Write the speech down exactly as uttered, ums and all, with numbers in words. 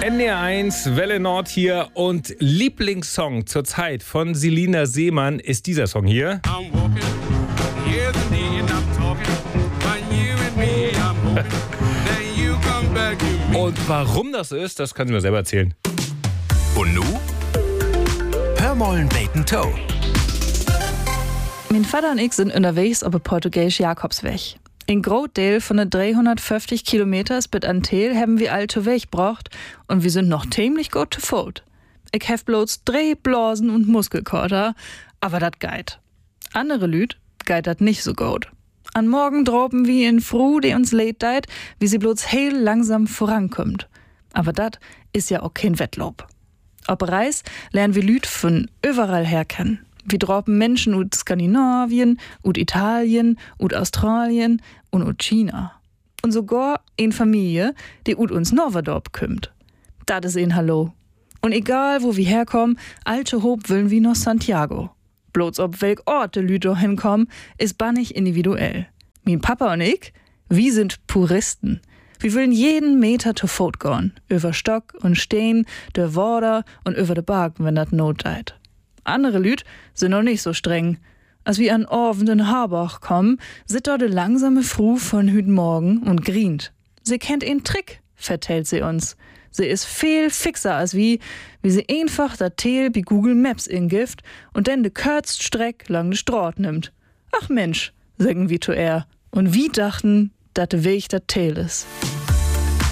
N D R eins, Welle Nord hier und Lieblingssong zurzeit von Selina Seemann ist dieser Song hier. Und warum das so ist, das kann sie mir selber erzählen. Und nu? Hör mollen Bacon Toe. Mein Vater und ich sind unterwegs auf der portugiesischen Jakobsweg. In Grootdeel von den dreihundertfünfzig Kilometers bis an Teel haben wir alte Weg gebracht und wir sind noch ziemlich gut zu Fuß. Ich hab bloß drei Blasen und Muskelkater, aber dat geit. Andere Lüd geit dat nicht so gut. An Morgen droben wie in Fru, die uns leid deit, wie sie bloß heel langsam vorankommt. Aber dat is ja auch kein Wettlob. Ob Reis lernen wir Lüd von überall her kennen. Wir droppen Menschen ut Skandinavien, ut Italien, ut Australien und ut China. Und sogar in Familie, die ut uns Novadorp kümmt. Dat is ein Hallo. Und egal, wo wir herkommen, alte Hob willen wir nach Santiago. Bloß ob welk Ort de Lüd hinkommen, ist bannig individuell. Mein Papa und ich, wir sind Puristen. Wir wollen jeden Meter zu Fuß gehen. Über Stock und Stein, der Wader und über de Berg, wenn dat Not deit. Andere Lüd sind noch nicht so streng. Als wir an Orven den Harbach kommen, sit dort de langsame Fru von hüten Morgen und grient. Sie kennt einen Trick, vertellt sie uns. Sie ist viel fixer als wie, wie sie einfach dat Teel bei Google Maps ingift und dann de kürzt Streck lang de Straat nimmt. Ach Mensch, sagen wir zu er. Und wie dachten, dat de Weg dat Teel is.